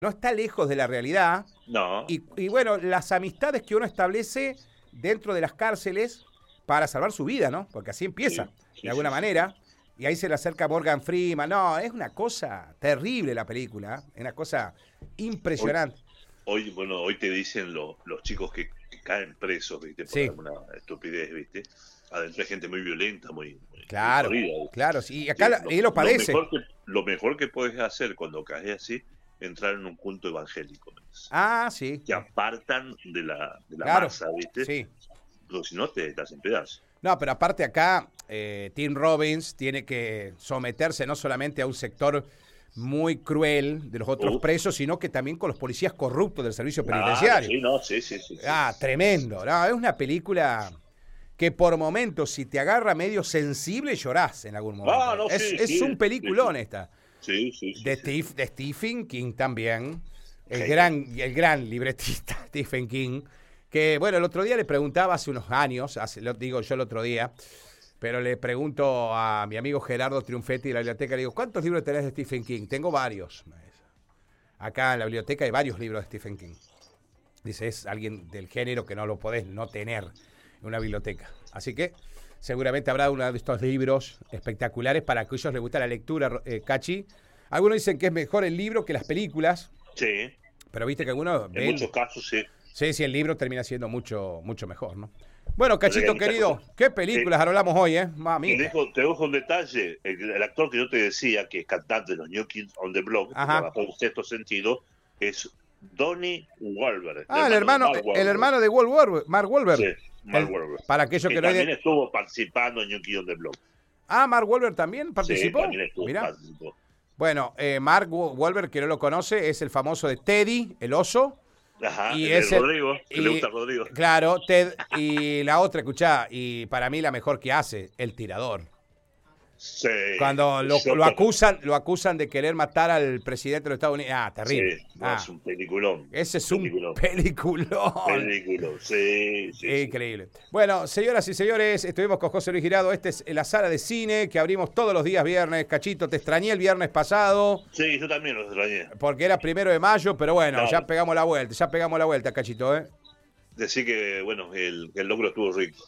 no está lejos de la realidad. No. Y bueno, las amistades que uno establece dentro de las cárceles para salvar su vida, ¿no? Porque así empieza, Sí, de alguna sí. manera. Y ahí se le acerca Morgan Freeman. No, es una cosa terrible la película. Es una cosa Hoy, impresionante. hoy te dicen los chicos que caen presos, ¿viste? Por Sí, alguna estupidez, ¿viste? Adentro hay gente muy violenta, muy claro, jodida, ¿viste? claro. Sí, y acá Sí, y lo padece. lo mejor que puedes hacer cuando caes así, entrar en un culto evangélico, ¿me entiendes? Ah, sí, Que apartan de la claro, masa, ¿viste? sí. Porque si no te estás en pedazos. No, pero aparte acá, Tim Robbins tiene que someterse no solamente a un sector muy cruel de los otros Uf, presos, sino que también con los policías corruptos del servicio claro, penitenciario. sí, no, sí, sí, sí, sí. Ah, tremendo. No, es una película que por momentos, si te agarra medio sensible, llorás en algún momento. Ah, no, sí, Es un sí, sí, sí. peliculón esta. Sí, sí, sí, sí, sí. De Stephen King también. Genio. El gran libretista Stephen King. Que, bueno, el otro día le preguntaba hace unos años, lo digo yo el otro día, pero le pregunto a mi amigo Gerardo Triunfetti de la biblioteca, le digo, ¿cuántos libros tenés de Stephen King? Tengo varios. Acá en la biblioteca hay varios libros de Stephen King. Dice, es alguien del género que no lo podés no tener en una biblioteca. Así que seguramente habrá uno de estos libros espectaculares para que a ellos les gusta la lectura, Cachi. Algunos dicen que es mejor el libro que las películas, Sí, pero viste que algunos en ven. muchos casos sí. Sí, sí, el libro termina siendo mucho, mucho mejor, ¿no? Bueno, O sea que hay Cachito muchas querido, cosas. qué Eh, películas hablamos hoy, ¿eh? Mamita. te dejo un detalle. El actor que yo te decía, que es cantante de los New Kids on the Block, que Ajá. trabajó en Sexto Sentido, es Donnie Wahlberg, el Ah, hermano de Mark el Wahlberg. hermano de Mark Sí, Wahlberg. Mark Wahlberg. Para aquellos Que que no hay también de... estuvo participando en New Kids on the Block. Ah, Mark Wahlberg también Sí, participó. también estuvo, Mirá. participó. Bueno, Mark Wahlberg, que no lo conoce, es el famoso de Teddy, el oso. Ajá, Y el de es el. Rodrigo, que le Y, gusta a Rodrigo. claro, Ted. Y la otra, escuchá, y para mí la mejor que hace, el tirador. Sí, Cuando Shotgun. lo acusan de querer matar al presidente de los Estados Unidos. Ah, Sí, terrible. no, Ah, es un peliculón. ese Un es un peliculón. peliculón. Película, sí, sí, sí. Increíble. Bueno, señoras y señores, estuvimos con José Luis Girado. Esta es la sala de cine que abrimos todos los días viernes. Cachito, te extrañé el viernes pasado Sí, yo también lo extrañé. porque era 1 de mayo, pero bueno, ya Claro. pegamos la vuelta, Cachito, ¿eh? Decir que, bueno, el logro estuvo rico.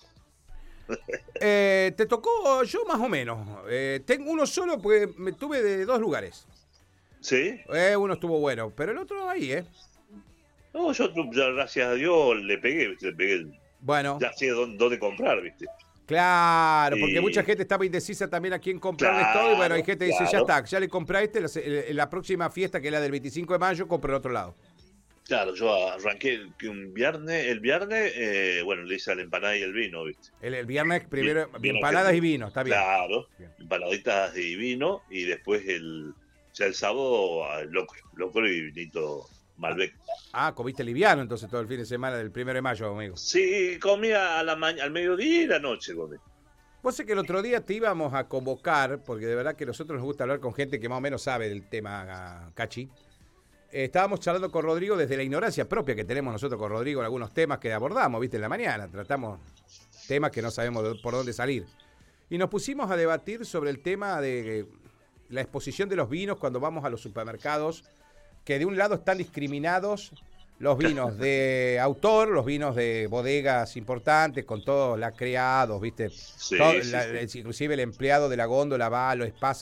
Te tocó yo más o menos. Tengo uno solo porque me tuve de 2 lugares. ¿Sí? Uno estuvo bueno, pero el otro ahí, ¿eh? No, yo, ya, gracias a Dios, le pegué, ¿viste? Le pegué. Bueno, Ya sé dónde comprar, ¿viste? claro, porque mucha Y, gente estaba indecisa también a quién comprarles todo. Y bueno, hay claro, gente que dice, ya claro. está, ya le compré a este. La próxima fiesta, que es la del 25 de mayo, compro el otro lado. Claro, yo arranqué que el viernes, bueno, le hice a la empanada y el vino, ¿viste? El viernes, primero, Vino empanadas y argentino. vino, está bien. Claro, Bien. empanaditas y vino, y después ya el sábado, locro y vinito Ah, Malbec. comiste liviano entonces todo el fin de semana del 1 de mayo, amigo. Sí, comía al mediodía y la noche comí. Vos sé que el otro día te íbamos a convocar, porque de verdad que a nosotros nos gusta hablar con gente que más o menos sabe del tema, Cachi. Estábamos charlando con Rodrigo desde la ignorancia propia que tenemos nosotros con Rodrigo en algunos temas que abordamos, viste, en la mañana. Tratamos temas que no sabemos por dónde salir. Y nos pusimos a debatir sobre el tema de la exposición de los vinos cuando vamos a los supermercados, que de un lado están discriminados los vinos de autor, los vinos de bodegas importantes, con todos lacreados, ¿viste? Sí, sí, sí. Inclusive el empleado de la góndola va,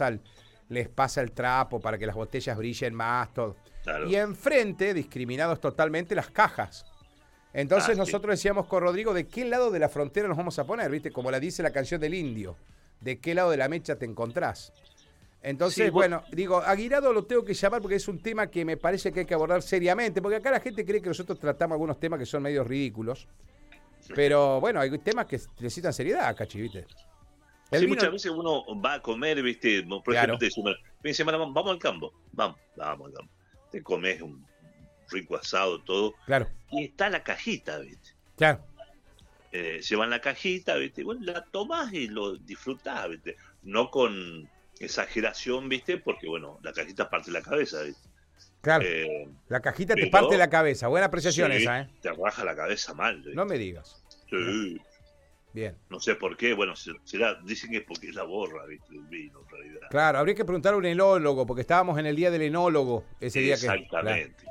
les pasa el trapo para que las botellas brillen más, todo. Y Claro. enfrente, discriminados totalmente, las cajas. Ah, Entonces sí. nosotros decíamos con Rodrigo, ¿de qué lado de la frontera nos vamos a poner? ¿Viste? Como la dice la canción del indio. ¿De qué lado de la mecha te encontrás? Sí, Entonces, bueno, digo, a Guirado lo tengo que llamar porque es un tema que me parece que hay que abordar seriamente, porque acá la gente cree que nosotros tratamos algunos temas que son medio ridículos, pero bueno, hay temas que necesitan seriedad, Cachi, ¿viste? El Sí, vino, muchas veces uno va a comer, ¿viste? Por ejemplo, claro, te dice, me dice, "Mara, vamos al campo. Vamos al campo. Te comes un rico asado, todo. claro, Y está la cajita, ¿viste? claro. Llevan la cajita, ¿viste? Bueno, la tomás y lo disfrutás, ¿viste? No con exageración, ¿viste? Porque, bueno, la cajita parte la cabeza, ¿viste? Claro, Eh, la cajita te parte pero, la cabeza. Buena apreciación sí, esa, ¿eh? te raja la cabeza mal, No ¿viste? me digas. Mirá. Sí. Bien. No sé por qué, bueno, dicen que es porque es la borra, ¿viste? El vino, en realidad. Claro, habría que preguntar a un enólogo, porque estábamos en el día del enólogo ese día que... Claro. Exactamente.